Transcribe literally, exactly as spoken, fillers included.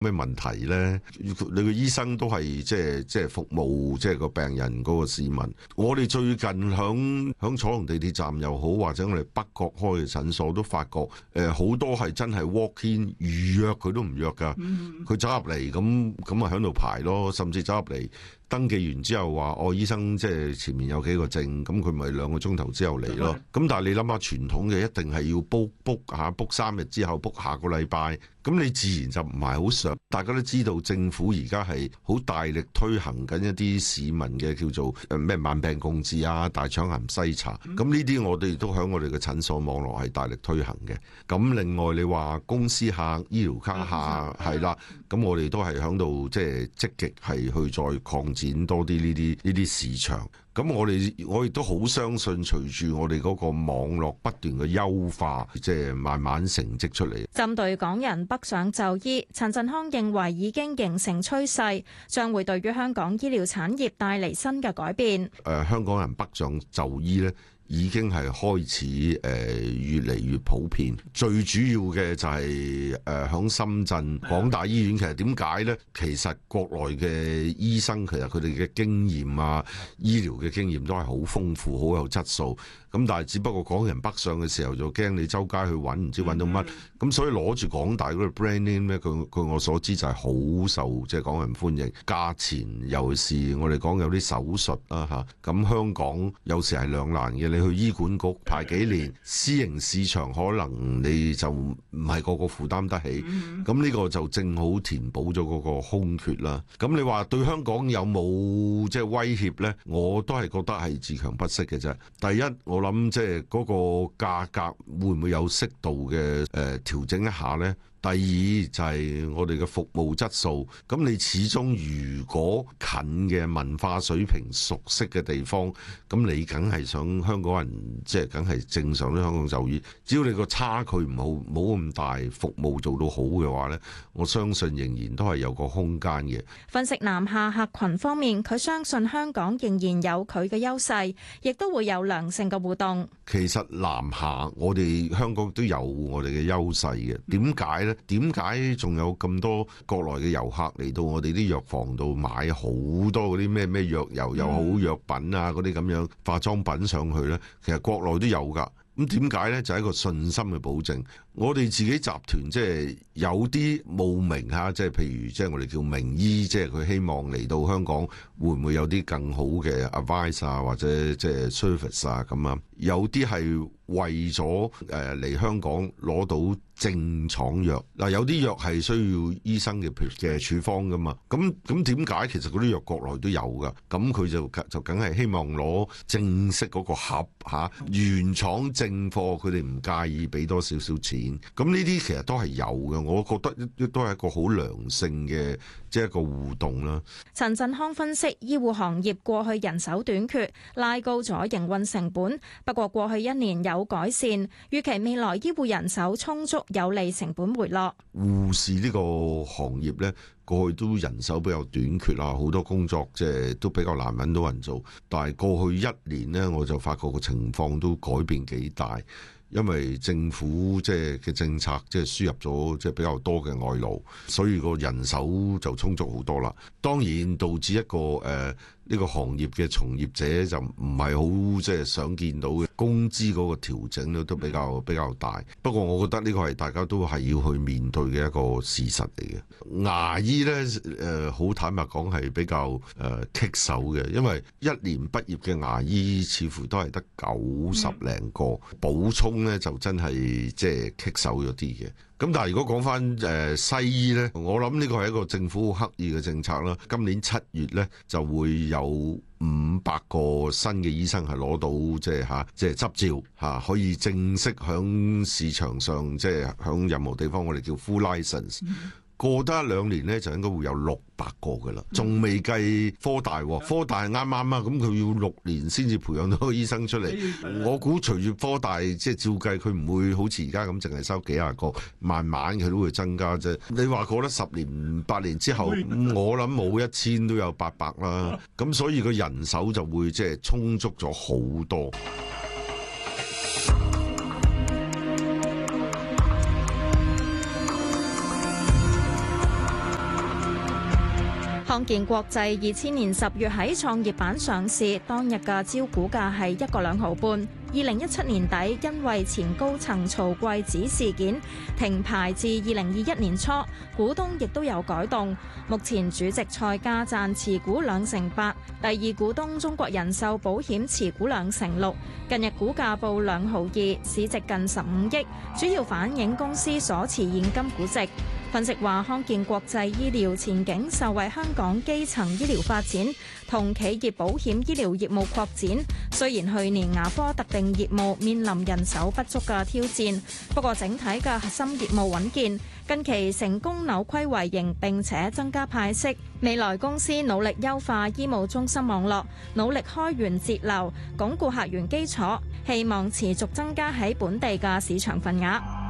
咩問題咧？你個醫生都係即係即係服務即係個病人嗰個市民。我哋最近響響彩虹地鐵站又好，或者我哋北角開嘅診所都發覺，誒好多係真係 walk in 預約佢都唔約噶，佢走入嚟咁咁啊喺度排咯，甚至走入嚟登記完之後話，哦醫生即係前面有幾個症，咁佢咪兩個鐘頭之後嚟咯。咁但係你諗下傳統嘅一定係要 book book 下 book 三日之後 book 下個禮拜，咁你自然就唔係好想。大家都知道政府而家係好大力推行緊一啲市民嘅叫做誒咩慢病共治啊、大腸癌篩查，咁呢啲我哋都喺我哋嘅診所網絡係大力推行嘅。咁另外你話公司客、醫療卡客係啦，咁我哋都係喺度即係積極係去再擴展多啲呢啲呢啲市場。咁我哋我亦都好相信，隨住我哋嗰個網絡不斷嘅優化，即係慢慢成績出嚟。 針對港人北上就醫，陳振康認為已經形成趨勢，將會對於香港醫療產業帶嚟新嘅改變。 誒、呃，香港人北上就醫咧，已經係開始誒、呃、越嚟越普遍。最主要嘅就係誒響深圳廣大醫院，其實點解咧？其實國內嘅醫生其實佢哋嘅經驗啊，醫療嘅經驗都係好豐富、好有質素。咁但係只不過港人北上嘅時候就驚你周街去揾，唔知揾到乜。咁所以攞住港大嗰個 brand name 咧，據據我所知就係好受即係港人歡迎。價錢尤其是我哋講有啲手術啦嚇，咁香港有時係兩難嘅。你去醫管局排幾年，私營市場可能你就唔係個個負擔得起。咁呢個就正好填補咗嗰個空缺啦。咁你話對香港有冇即係威脅咧？我都係覺得係自強不息嘅啫。第一，我諗即係嗰個價格會唔會有適度嘅誒調整一下呢？第二就係我哋嘅服務質素。咁你始終如果近嘅文化水平、熟悉嘅地方，咁你梗係想香港人即係梗係正常喺香港就醫。只要你個差距唔好冇咁大，服務做到好嘅話呢，我相信仍然都係有個空間嘅。 分析南下客群方面，佢相信香港仍然有佢嘅優勢，亦都會有良性嘅互動。 其實南下我哋香港都有我哋嘅優勢嘅。點解呢？點解仲有咁多國內嘅遊客嚟到我哋啲藥房度買好多嗰啲咩咩藥油又好藥品啊，嗰啲咁樣化妝品上去呢？其實國內都有㗎。咁點解呢？就係一個信心嘅保證。我哋自己集團即係有啲慕名嚇，即係譬如即係我哋叫名醫，即係佢希望嚟到香港會唔會有啲更好嘅 advice 啊，或者即係 service 啊咁啊？有啲係為咗誒嚟香港攞到正廠藥嗱，有啲藥係需要醫生嘅嘅處方噶嘛。咁咁點解其實嗰啲藥國內都有噶？咁佢就就梗係希望攞正式嗰個盒嚇原廠正貨，佢哋唔介意俾多少少錢。咁呢啲其實都係有嘅，我覺得都係一個好良性嘅即係一個互動啦。 陳振康分析，醫護行業過去人手短缺，拉高咗營運成本。不過過去一年有改善，預期未來醫護人手充足，有利成本回落。 護士呢個行業呢，過去都人手比較短缺啊，好多工作即係都比較難揾到人做。但係過去一年呢，我就發覺個情況都改變幾大。因為政府即係嘅政策，即係輸入咗即係比較多嘅外勞，所以個人手就充足好多啦。當然導致一個誒呢個行業嘅從業者就唔係好即係想見到嘅工資嗰個調整咧，都比較比較大。不過我覺得呢個係大家都係要去面對嘅一個事實嚟嘅。牙醫呢，誒好坦白講係比較誒棘手嘅，因為一年畢業嘅牙醫似乎都係得九十零個，補充咧就真係即係棘手咗啲嘅。咁但係如果講翻誒西醫呢，我諗呢個係一個政府好刻意嘅政策啦。今年七月呢，就會有五百個新嘅醫生係攞到即係嚇即係執照嚇，可以正式響市場上即係響任何地方我哋叫 full license。過得一兩年呢，就應該會有六百個㗎啦，仲未計科大喎。科大係啱啱啊，咁佢要六年先至培養到個醫生出嚟。我估隨住科大即係照計，佢唔會好似而家咁淨係收幾廿個，慢慢佢都會增加啫。你話過得十年八年之後，我諗冇一千都有八百啦。咁所以個人手就會即係充足咗好多。 康健國際二千年十月喺創業板上市，當日嘅招股價係一個兩毫半。二零一七年底，因為前高層曹貴子事件停牌至二零二一年初，股東亦都有改動。目前主席蔡家贊持股兩成八，第二股東中國人壽保險持股兩成六。近日股價報兩毫二，市值近十五億，主要反映公司所持現金估值。分析話，康健國際醫療前景受惠香港基層醫療發展同企業保險醫療業務擴展。雖然去年牙科特定業務面臨人手不足嘅挑戰，不過整體嘅核心業務穩健。近期成功扭虧為盈，並且增加派息。未來公司努力優化醫務中心網絡，努力開源節流，鞏固客源基礎，希望持續增加喺本地嘅市場份額。